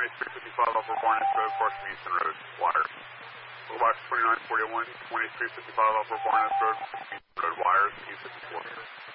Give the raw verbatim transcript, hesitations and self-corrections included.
twenty-three fifty-five off of Barnes Road, Carson Easton Road, wires. Box twenty-nine forty-one, twenty-three fifty-five off of Barnes Road, Easton Road, wires, E fifty-four.